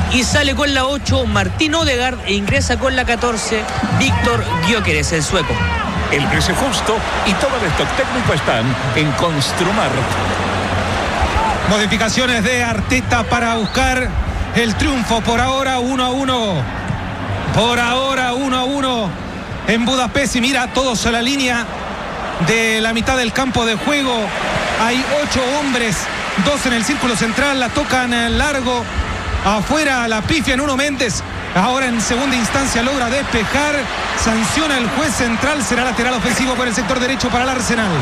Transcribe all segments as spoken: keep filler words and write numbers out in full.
Y sale con la ocho Martín Odegaard e ingresa con la catorce Víctor Gyökeres, el sueco. El precio justo y todo el stock técnico están en Construmar. Modificaciones de Arteta para buscar el triunfo. Por ahora uno a uno. Por ahora uno a uno en Budapest. Y mira, todos a la línea de la mitad del campo de juego. Hay ocho hombres, dos en el círculo central. La tocan largo. Afuera la pifia Nuno Méndez. Ahora en segunda instancia logra despejar. Sanciona el juez central. Será lateral ofensivo por el sector derecho para el Arsenal.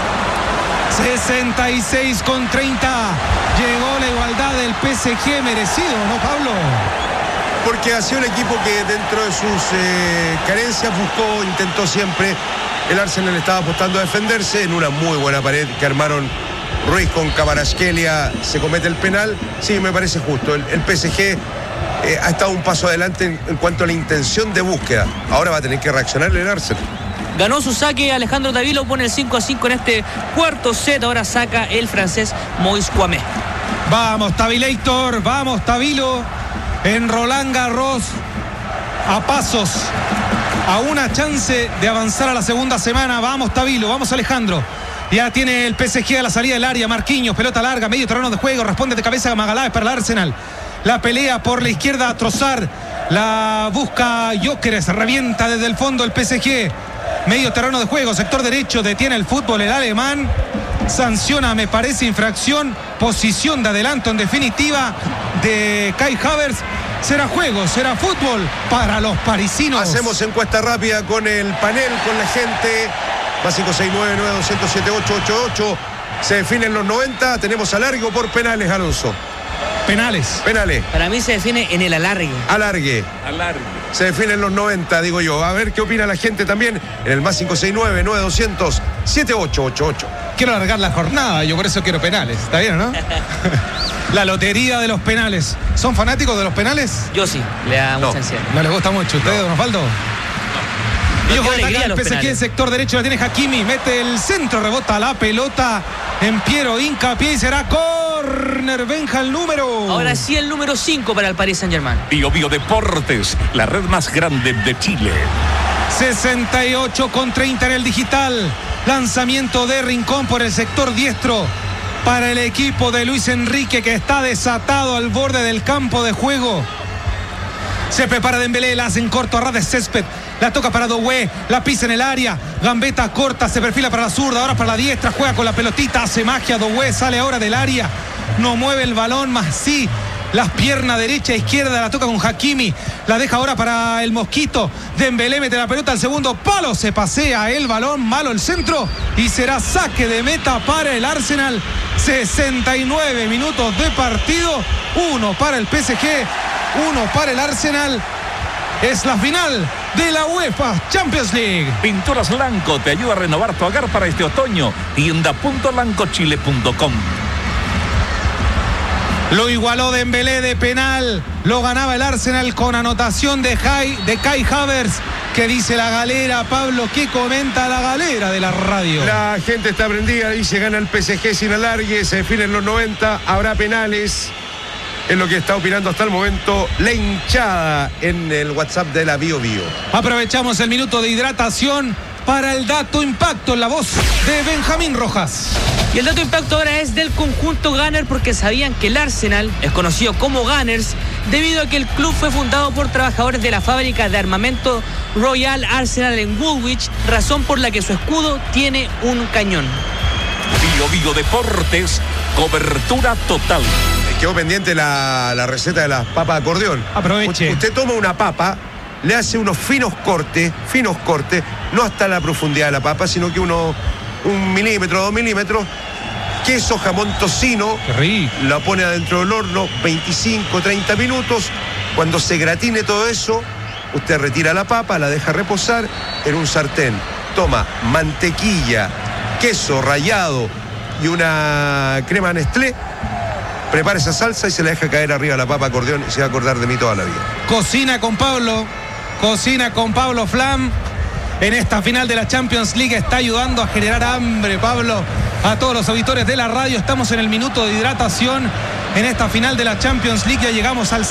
sesenta y seis con treinta. Llegó la igualdad del P S G. Merecido, ¿no, Pablo? Porque ha sido un equipo que dentro de sus eh, carencias buscó, intentó siempre. El Arsenal estaba apostando a defenderse en una muy buena pared que armaron Ruiz con Kvaratskhelia. Se comete el penal. Sí, me parece justo. El, el P S G eh, ha estado un paso adelante en, en cuanto a la intención de búsqueda. Ahora va a tener que reaccionar el Arsenal. Ganó su saque Alejandro Davilo, pone el cinco a cinco en este cuarto set. Ahora saca el francés Moïse Kouamé. Vamos, Tabilator, vamos, Tabilo. En Roland Garros, a pasos, a una chance de avanzar a la segunda semana. Vamos, Tabilo, vamos, Alejandro. Ya tiene el P S G a la salida del área. Marquinhos, pelota larga, medio terreno de juego. Responde de cabeza a Magaláes para el Arsenal. La pelea por la izquierda, Trossard. La busca Gyökeres, revienta desde el fondo el P S G. Medio terreno de juego, sector derecho, detiene el fútbol el alemán. Sanciona, me parece, infracción. Posición de adelanto en definitiva de Kai Havertz. Será juego, será fútbol para los parisinos. Hacemos encuesta rápida con el panel, con la gente. Más cinco seis nueve nueve dos cero siete ocho ocho ocho. Se definen los noventa. Tenemos alargue por penales, Alonso. Penales. Penales. Para mí se define en el alargue. Alargue. Alargue. Se definen los noventa, digo yo. A ver qué opina la gente también en el más cinco seis nueve nueve dos cero cero siete ocho ocho ocho. Quiero alargar la jornada, yo por eso quiero penales. ¿Está bien, no? La lotería de los penales. ¿Son fanáticos de los penales? Yo sí, le da No. mucha ansiedad. ¿No les gusta mucho? ¿Ustedes, don Osvaldo? No Y ojo, tiene alegría ataca el los P S G en penales. sector derecho, la tiene Hakimi, mete el centro, rebota la pelota en Piero, hincapié y será córner. Benja el número. Ahora sí el número cinco para el Paris Saint-Germain. Bio Bio Deportes, la red más grande de Chile. sesenta y ocho con treinta en el digital. Lanzamiento de Rincón por el sector diestro para el equipo de Luis Enrique, que está desatado al borde del campo de juego. Se prepara Dembélé, la hace en corto a ras de césped. La toca para Doué, la pisa en el área. Gambeta corta, se perfila para la zurda, ahora para la diestra. Juega con la pelotita, hace magia. Doué sale ahora del área. No mueve el balón, más sí las piernas derecha e izquierda. La toca con Hakimi. La deja ahora para el Mosquito. Dembélé mete la pelota al segundo palo. Se pasea el balón, malo el centro. Y será saque de meta para el Arsenal. sesenta y nueve minutos de partido. Uno para el P S G. Uno para el Arsenal. Es la final de la UEFA Champions League. Pinturas Lanco te ayuda a renovar tu hogar para este otoño. tienda punto lancochile punto com. Lo igualó Dembélé de penal. Lo ganaba el Arsenal con anotación de, Kai, de Kai Havertz. ¿Qué dice la galera, Pablo? ¿Qué comenta la galera de la radio? La gente está prendida, dice gana el P S G sin alargue, se definen los noventa, habrá penales. Es lo que está opinando hasta el momento la hinchada en el WhatsApp de la Bio Bio. Aprovechamos el minuto de hidratación para el dato impacto en la voz de Benjamín Rojas. Y el dato impacto ahora es del conjunto Gunner, porque sabían que el Arsenal es conocido como Gunners debido a que el club fue fundado por trabajadores de la fábrica de armamento Royal Arsenal en Woolwich, razón por la que su escudo tiene un cañón. Bio Bio Deportes, cobertura total. Quedó pendiente la, la receta de las papas acordeón. Aproveche. Usted toma una papa, le hace unos finos cortes, finos cortes, no hasta la profundidad de la papa, sino que uno, un milímetro, dos milímetros, queso, jamón, tocino, Qué rico. la pone adentro del horno, veinticinco, treinta minutos. Cuando se gratine todo eso, usted retira la papa, la deja reposar en un sartén. Toma mantequilla, queso rallado y una crema Nestlé. Prepara esa salsa y se la deja caer arriba a la papa acordeón y se va a acordar de mí toda la vida. Cocina con Pablo, cocina con Pablo Flam. En esta final de la Champions League está ayudando a generar hambre, Pablo, a todos los auditores de la radio. Estamos en el minuto de hidratación en esta final de la Champions League. Ya llegamos al